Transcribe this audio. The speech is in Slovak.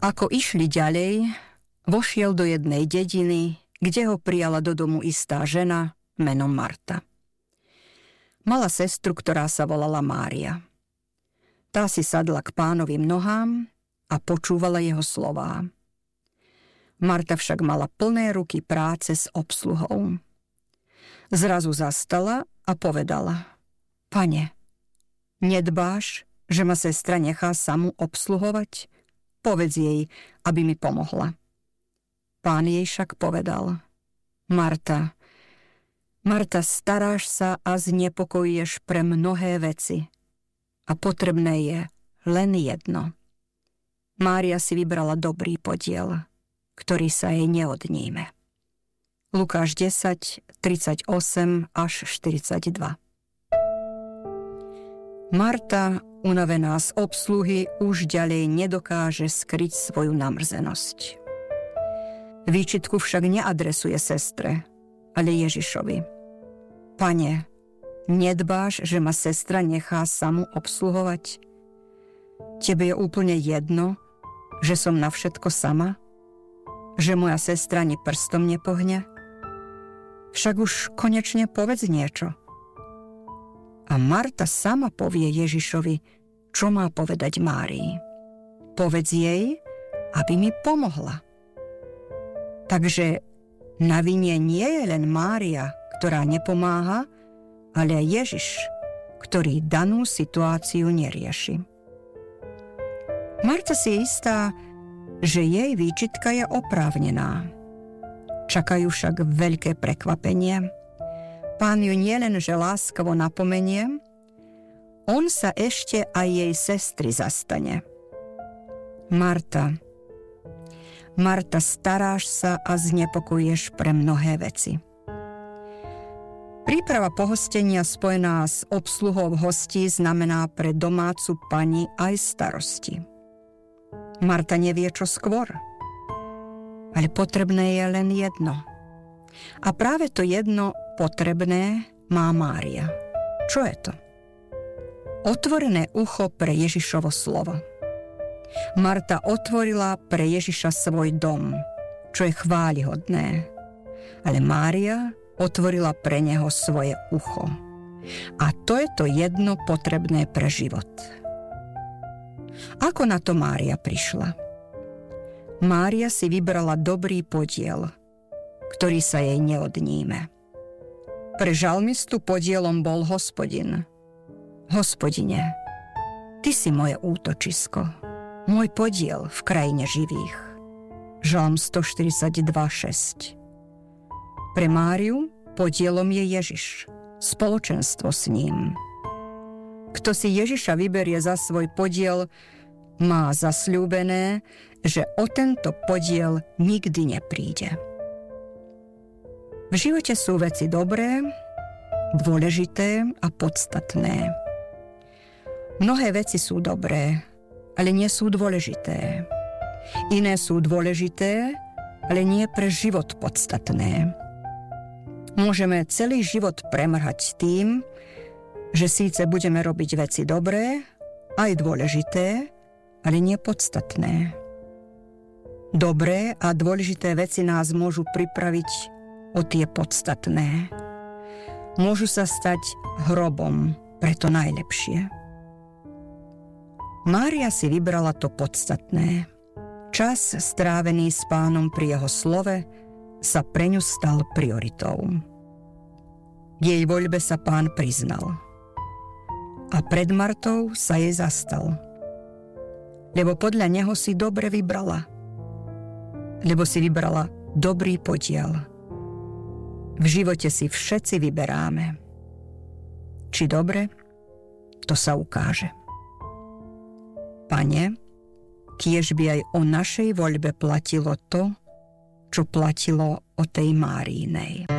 Ako išli ďalej, vošiel do jednej dediny, kde ho prijala do domu istá žena menom Marta. Mala sestru, ktorá sa volala Mária. Tá si sadla k Pánovým nohám a počúvala jeho slová. Marta však mala plné ruky práce s obsluhou. Zrazu zastala a povedala: Pane, nedbáš, že ma sestra nechá samu obsluhovať? Povedz jej, aby mi pomohla. Pán jej však povedal: Marta, staráš sa a znepokojuješ pre mnohé veci a potrebné je len jedno. Mária si vybrala dobrý podiel, ktorý sa jej neodníme. Lukáš 10, 38 až 42. Marta, unavená z obsluhy, už ďalej nedokáže skryť svoju namrzenosť. Výčitku však neadresuje sestre, ale Ježišovi. Pane, nedbáš, že ma sestra nechá samu obsluhovať? Tebe je úplne jedno, že som na všetko sama? Že moja sestra ani prstom nepohne? Však už konečne povedz niečo. A Marta sama povie Ježišovi, čo má povedať Márii. Povedz jej, aby mi pomohla. Takže na vine nie je len Mária, ktorá nepomáha, ale aj Ježiš, ktorý danú situáciu nerieši. Marta si je istá, že jej výčitka je oprávnená. Čakajú však veľké prekvapenie. Pán ju nielenže láskavo napomenie, on sa ešte aj jej sestry zastane. Marta, staráš sa a znepokojuješ pre mnohé veci. Príprava pohostenia spojená s obsluhou hostí znamená pre domácu pani aj starosti. Marta nevie, čo skôr, ale potrebné je len jedno. A práve to jedno potrebné má Mária. Čo je to? Otvorené ucho pre Ježišovo slovo. Marta otvorila pre Ježiša svoj dom, čo je chválihodné. Ale Mária otvorila pre neho svoje ucho. A to je to jedno potrebné pre život. Ako na to Mária prišla? Mária si vybrala dobrý podiel, ktorý sa jej neodníme. Pre žalmistu podielom bol Hospodin. Hospodine, ty si moje útočisko, môj podiel v krajine živých. Žalm 142,6. Pre Máriu podielom je Ježiš, spoločenstvo s ním. Kto si Ježiša vyberie za svoj podiel, má zasľúbené, že o tento podiel nikdy nepríde. V živote sú veci dobré, dôležité a podstatné. Mnohé veci sú dobré, ale nie sú dôležité. Iné sú dôležité, ale nie pre život podstatné. Môžeme celý život premrhať tým, že síce budeme robiť veci dobré, aj dôležité, ale nie podstatné. Dobré a dôležité veci nás môžu pripraviť o tie podstatné. Môžu sa stať hrobom pre to najlepšie. Mária si vybrala to podstatné. Čas strávený s Pánom pri jeho slove sa pre ňu stal prioritou. K jej voľbe sa Pán priznal. A pred Martou sa jej zastal. Lebo podľa neho si dobre vybrala. Lebo si vybrala dobrý podiel. V živote si všetci vyberáme. Či dobre, to sa ukáže. Pane, kiež by aj o našej voľbe platilo to, čo platilo o tej Máriinej.